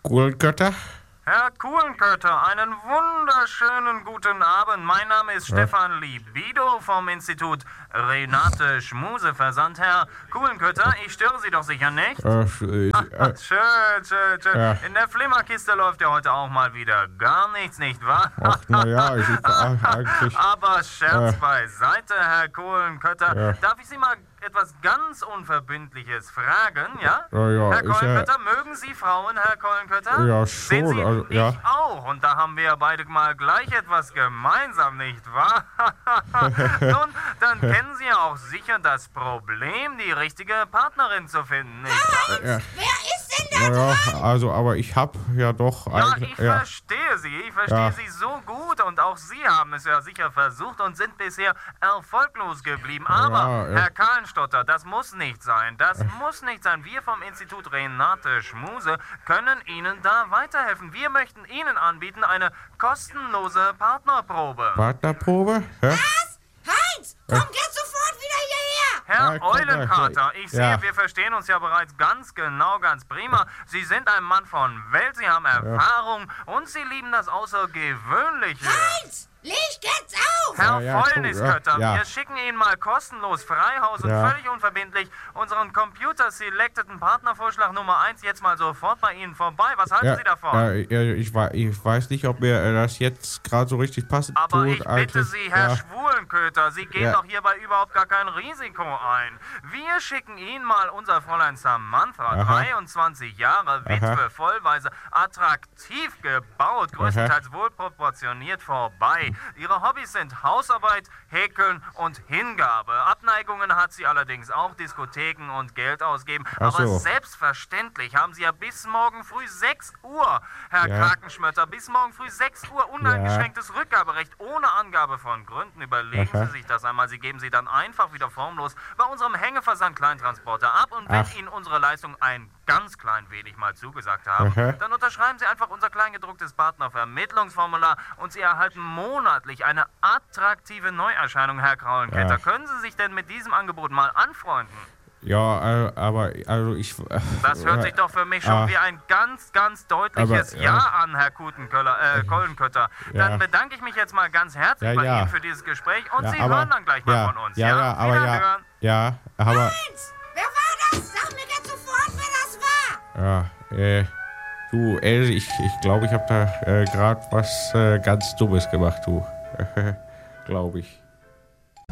Kuhlenkötter? Herr Kuhlenkötter, einen wunderschönen guten Abend. Mein Name ist Stefan Libido vom Institut Renate Schmuseversand. Herr Kuhlenkötter, ich störe Sie doch sicher nicht? Schön. Ja. In der Flimmerkiste läuft ja heute auch mal wieder gar nichts, nicht wahr? Ach, naja, ich eigentlich... Aber Scherz beiseite, Herr Kuhlenkötter. Ja. Darf ich Sie mal etwas ganz Unverbindliches fragen, ja? Ja, Herr Kuhlenkötter, mögen Sie Frauen, Herr Kuhlenkötter? Ja, Sehen schon, Sie, also, ich ja. auch. Und da haben wir ja beide mal gleich etwas gemeinsam, nicht wahr? Nun, dann kennen Sie ja auch sicher das Problem, die richtige Partnerin zu finden, nicht wahr? Ja. Wer ist denn da Ja, dran? also, aber ich hab ja doch Ja, eigentlich... ich verstehe Sie. Ich verstehe Ja. Sie so gut und auch Sie haben es ja sicher versucht und sind bisher erfolglos geblieben. Aber, Ja. Herr Kahlenstotter, das muss nicht sein. Das muss nicht sein. Wir vom Institut Renate Schmuse können Ihnen da weiterhelfen. Wir möchten Ihnen anbieten eine kostenlose Partnerprobe. Partnerprobe? Hä? Was? Heinz, komm jetzt sofort wieder hierher! Herr Ja, komm, Eulenkater, ich sehe, ja. wir verstehen uns ja bereits ganz genau, ganz prima. Sie sind ein Mann von Welt, Sie haben Erfahrung und Sie lieben das Außergewöhnliche. Heinz, leg jetzt auf! Herr Ja, komm, Fäulniskötter, ja. wir schicken Ihnen mal kostenlos Freihaus und Ja. völlig unverbindlich unseren computer-selecteden Partnervorschlag Nummer 1 jetzt mal sofort bei Ihnen vorbei. Was halten Sie davon? Ich weiß nicht, ob mir das jetzt gerade so richtig passend Aber tut. ich bitte eigentlich. Sie, Herr Ja. Schwulenköter, Sie gehen Ja. doch hierbei überhaupt gar kein Risiko ein. Wir schicken Ihnen mal unser Fräulein Samantha, Aha. 23 Jahre, Witwe, Aha. vollweise, attraktiv gebaut, größtenteils wohlproportioniert vorbei. Ihre Hobbys sind Hausarbeit, Häkeln und Hingabe. Abneigungen hat sie allerdings auch, Diskotheken und Geld ausgeben. Ach Aber so. selbstverständlich haben Sie ja bis morgen früh 6 Uhr, Herr Ja. Krakenschmötter, bis morgen früh 6 Uhr uneingeschränktes Rückgaberecht ohne Angabe von Gründen. Überlegen Aha. Sie sich das einmal. Sie geben sie dann einfach wieder formlos bei unserem Hängeversand Kleintransporter ab. Und wenn Ach. Ihnen unsere Leistung ein ganz klein wenig mal zugesagt haben, Aha. dann unterschreiben Sie einfach unser kleingedrucktes Partnervermittlungsformular und Sie erhalten monatlich eine attraktive Neuerscheinung, Herr Kraulenketter. Ach. Können Sie sich denn mit diesem Angebot mal anfreunden? Ja, aber also ich... Das hört sich doch für mich schon wie ein ganz, ganz deutliches Aber, Ja an, Herr Kollenkötter. Ja. Dann bedanke ich mich jetzt mal ganz herzlich Ja, bei ja. Ihnen für dieses Gespräch und Ja, Sie aber- hören dann gleich mal ja, von uns. Ja, aber Wiederhören. ja, aber... Heinz, wer war das? Sag mir jetzt sofort, wer das war! Ja, du, Else, ich glaube, ich habe da gerade was ganz Dummes gemacht, du. Glaube ich.